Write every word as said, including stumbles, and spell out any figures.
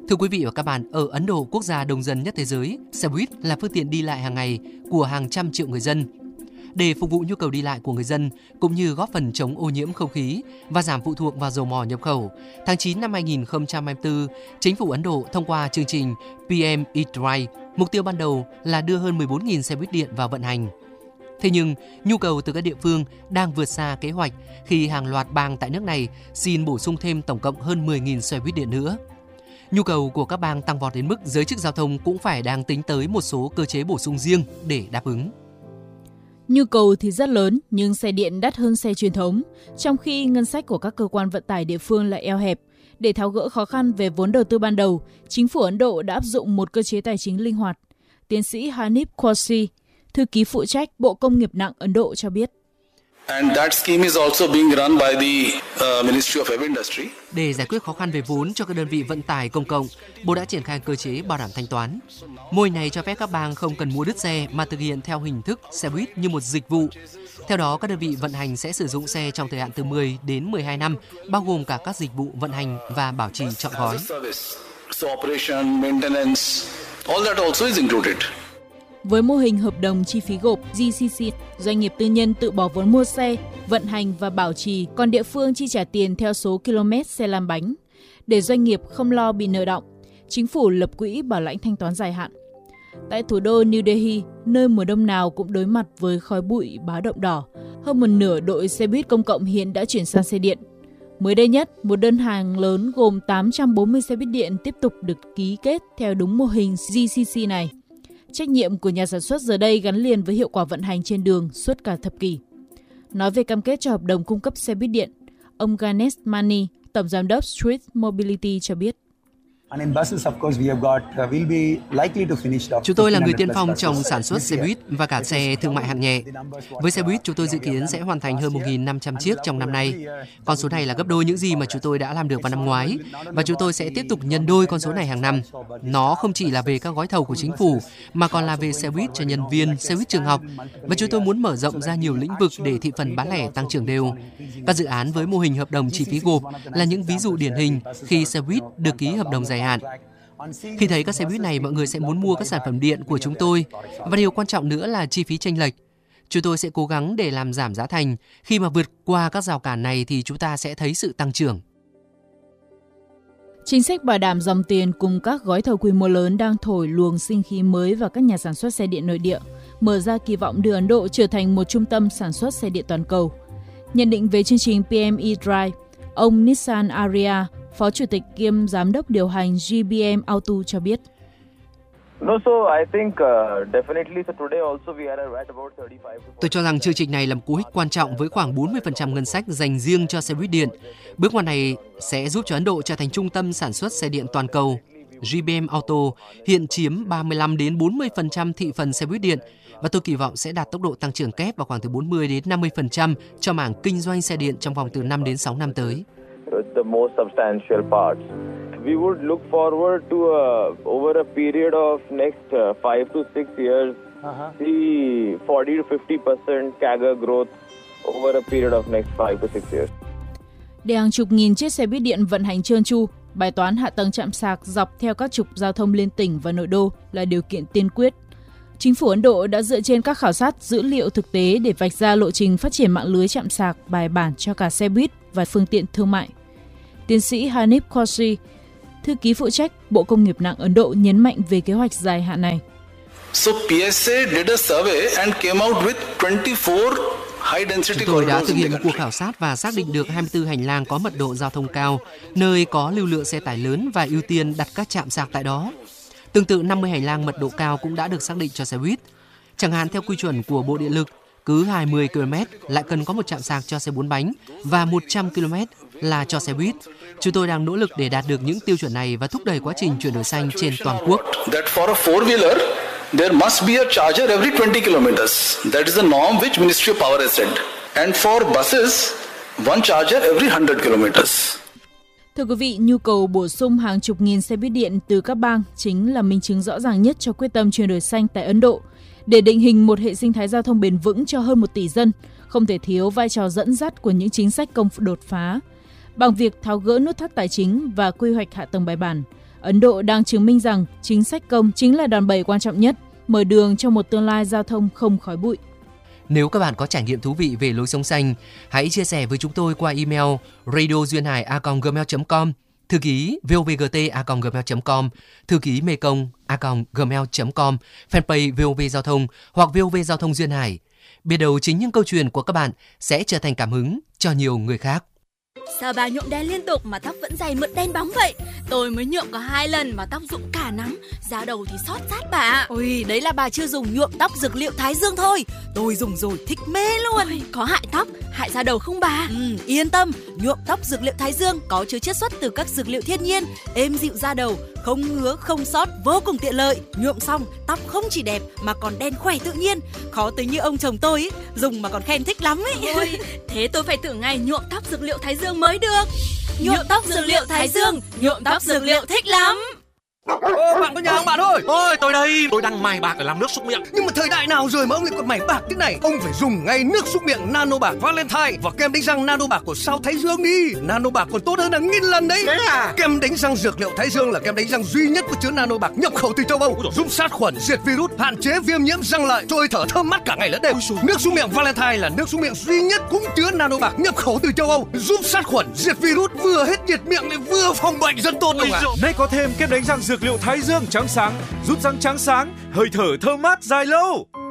Thưa quý vị và các bạn, ở Ấn Độ, quốc gia đông dân nhất thế giới, xe buýt là phương tiện đi lại hàng ngày của hàng trăm triệu người dân. Để phục vụ nhu cầu đi lại của người dân, cũng như góp phần chống ô nhiễm không khí và giảm phụ thuộc vào dầu mỏ nhập khẩu, tháng chín năm hai nghìn không trăm hai mươi tư, chính phủ Ấn Độ thông qua chương trình pê em e-Drive. Mục tiêu ban đầu là đưa hơn mười bốn nghìn xe buýt điện vào vận hành. Thế nhưng, nhu cầu từ các địa phương đang vượt xa kế hoạch khi hàng loạt bang tại nước này xin bổ sung thêm tổng cộng hơn mười nghìn xe buýt điện nữa. Nhu cầu của các bang tăng vọt đến mức giới chức giao thông cũng phải đang tính tới một số cơ chế bổ sung riêng để đáp ứng. Nhu cầu thì rất lớn, nhưng xe điện đắt hơn xe truyền thống, trong khi ngân sách của các cơ quan vận tải địa phương lại eo hẹp. Để tháo gỡ khó khăn về vốn đầu tư ban đầu, chính phủ Ấn Độ đã áp dụng một cơ chế tài chính linh hoạt. Tiến sĩ Hanif Qureshi, thư ký phụ trách Bộ Công nghiệp nặng Ấn Độ cho biết. Để giải quyết khó khăn về vốn cho các đơn vị vận tải công cộng, Bộ đã triển khai cơ chế bảo đảm thanh toán. Mô hình này cho phép các bang không cần mua đứt xe mà thực hiện theo hình thức xe buýt như một dịch vụ. Theo đó, các đơn vị vận hành sẽ sử dụng xe trong thời hạn từ mười đến mười hai năm, bao gồm cả các dịch vụ vận hành và bảo trì trọn gói. Với mô hình hợp đồng chi phí gộp giê xê xê, doanh nghiệp tư nhân tự bỏ vốn mua xe, vận hành và bảo trì, còn địa phương chi trả tiền theo số km xe làm bánh. Để doanh nghiệp không lo bị nợ đọng, chính phủ lập quỹ bảo lãnh thanh toán dài hạn. Tại thủ đô New Delhi, nơi mùa đông nào cũng đối mặt với khói bụi báo động đỏ, hơn một nửa đội xe buýt công cộng hiện đã chuyển sang xe điện. Mới đây nhất, một đơn hàng lớn gồm tám trăm bốn mươi xe buýt điện tiếp tục được ký kết theo đúng mô hình giê xê xê này. Trách nhiệm của nhà sản xuất giờ đây gắn liền với hiệu quả vận hành trên đường suốt cả thập kỷ. Nói về cam kết cho hợp đồng cung cấp xe buýt điện, ông Ganesh Mani, Tổng giám đốc Street Mobility cho biết. Chúng tôi là người tiên phong trong sản xuất xe buýt và cả xe thương mại hạng nhẹ. Với xe buýt, chúng tôi dự kiến sẽ hoàn thành hơn một nghìn năm trăm chiếc trong năm nay. Con số này là gấp đôi những gì mà chúng tôi đã làm được vào năm ngoái, và chúng tôi sẽ tiếp tục nhân đôi con số này hàng năm. Nó không chỉ là về các gói thầu của chính phủ, mà còn là về xe buýt cho nhân viên, xe buýt trường học. Và chúng tôi muốn mở rộng ra nhiều lĩnh vực để thị phần bán lẻ tăng trưởng đều. Các dự án với mô hình hợp đồng chi phí gộp là những ví dụ điển hình khi xe buýt được ký hợp đồng dài hạn. Khi thấy các xe buýt này, mọi người sẽ muốn mua các sản phẩm điện của chúng tôi. Và điều quan trọng nữa là chi phí chênh lệch. Chúng tôi sẽ cố gắng để làm giảm giá thành. Khi mà vượt qua các rào cản này thì chúng ta sẽ thấy sự tăng trưởng. Chính sách bảo đảm dòng tiền cùng các gói thầu quy mô lớn đang thổi luồng sinh khí mới vào các nhà sản xuất xe điện nội địa, mở ra kỳ vọng đưa Ấn Độ trở thành một trung tâm sản xuất xe điện toàn cầu. Nhận định về chương trình pê em e-Drive, ông Nissan Arya, Phó Chủ tịch kiêm Giám đốc điều hành giê bê em Auto cho biết. Tôi cho rằng chương trình này là một cú hích quan trọng với khoảng bốn mươi phần trăm ngân sách dành riêng cho xe buýt điện. Bước ngoặt này sẽ giúp cho Ấn Độ trở thành trung tâm sản xuất xe điện toàn cầu. giê bê em Auto hiện chiếm ba mươi lăm đến bốn mươi phần trăm thị phần xe buýt điện, và tôi kỳ vọng sẽ đạt tốc độ tăng trưởng kép vào khoảng từ bốn mươi đến năm mươi phần trăm cho mảng kinh doanh xe điện trong vòng từ năm đến sáu năm tới. The most substantial parts. We would look forward to uh, over a period of next uh, five to six years, uh-huh. see forty to fifty percent C A G R growth over a period of next five to six years. Để hàng chục nghìn chiếc xe buýt điện vận hành trơn tru, bài toán hạ tầng trạm sạc dọc theo các trục giao thông liên tỉnh và nội đô là điều kiện tiên quyết. Chính phủ Ấn Độ đã dựa trên các khảo sát dữ liệu thực tế để vạch ra lộ trình phát triển mạng lưới trạm sạc bài bản cho cả xe buýt và phương tiện thương mại. Tiến sĩ Hanif Qureshi, thư ký phụ trách Bộ Công nghiệp nặng Ấn Độ nhấn mạnh về kế hoạch dài hạn này. So pê ét a did a survey and came out with twenty-four high density Chúng tôi đã corridors thực in hiện the một cuộc country. khảo sát và xác định được hai mươi tư hành lang có mật độ giao thông cao, nơi có lưu lượng xe tải lớn và ưu tiên đặt các trạm sạc tại đó. Tương tự năm mươi hành lang mật độ cao cũng đã được xác định cho xe buýt. Chẳng hạn theo quy chuẩn của Bộ Điện lực, cứ hai mươi ki lô mét lại cần có một trạm sạc cho xe bốn bánh và một trăm ki lô mét là cho xe buýt. Chúng tôi đang nỗ lực để đạt được những tiêu chuẩn này và thúc đẩy quá trình chuyển đổi xanh trên toàn quốc. That for a four-wheeler, there must be a charger every twenty kilometers. That is the norm which Ministry of Power has set. And for buses, one charger every one hundred kilometers. Thưa quý vị, nhu cầu bổ sung hàng chục nghìn xe buýt điện từ các bang chính là minh chứng rõ ràng nhất cho quyết tâm chuyển đổi xanh tại Ấn Độ. Để định hình một hệ sinh thái giao thông bền vững cho hơn một tỷ dân, không thể thiếu vai trò dẫn dắt của những chính sách công đột phá. Bằng việc tháo gỡ nút thắt tài chính và quy hoạch hạ tầng bài bản, Ấn Độ đang chứng minh rằng chính sách công chính là đòn bẩy quan trọng nhất, mở đường cho một tương lai giao thông không khói bụi. Nếu các bạn có trải nghiệm thú vị về lối sống xanh, hãy chia sẻ với chúng tôi qua email radioduyên a còng gmail chấm com, thư ký vovgt a còng gmail chấm com, thư ký mekong a còng gmail chấm com, fanpage vê o vê Giao thông hoặc vê o vê Giao thông Duyên Hải. Biết đâu chính những câu chuyện của các bạn sẽ trở thành cảm hứng cho nhiều người khác. Sao bà nhuộm đen liên tục mà tóc vẫn dày mượt đen bóng vậy? Tôi mới nhuộm có hai lần mà tóc rụng cả nắm, da đầu thì xót sát bà. Ôi, đấy là bà chưa dùng nhuộm tóc dược liệu Thái Dương thôi. Tôi dùng rồi thích mê luôn. Ôi, có hại tóc, hại da đầu không bà? Ừ, yên tâm, nhuộm tóc dược liệu Thái Dương có chứa chiết xuất từ các dược liệu thiên nhiên, êm dịu da đầu, không ngứa, không xót, vô cùng tiện lợi. Nhuộm xong, tóc không chỉ đẹp mà còn đen khỏe tự nhiên. Khó tới như ông chồng tôi ý, dùng mà còn khen thích lắm ấy. Ôi, thế tôi phải thử ngay nhuộm tóc dược liệu Thái Dương mới được. Nhuộm tóc dược liệu Thái Dương, nhuộm tóc dược liệu thích lắm. Ô, bạn có nhà không bạn ơi? Ôi, tôi đây, tôi đang mài bạc để làm nước súc miệng. Nhưng mà thời đại nào rồi mà ông lại còn mài bạc thế này? Ông phải dùng ngay nước súc miệng Nano Bạc Valentine và kem đánh răng Nano Bạc của sao Thái Dương đi. Nano Bạc còn tốt hơn là nghìn lần đấy. Thế à? Kem đánh răng dược liệu Thái Dương là kem đánh răng duy nhất có chứa Nano Bạc nhập khẩu từ châu Âu, giúp sát khuẩn, diệt virus, hạn chế viêm nhiễm răng lợi, trôi thở thơm mát cả ngày lẫn đêm. Nước súc miệng Valentine là nước súc miệng duy nhất cũng chứa Nano Bạc nhập khẩu từ châu Âu, giúp sát khuẩn, diệt virus, vừa hết nhiệt miệng lại vừa phòng bệnh rất tốt luôn ạ. Nay có thêm kem đánh răng dược liệu Thái Dương trắng sáng, giúp răng trắng sáng, hơi thở thơm mát dài lâu.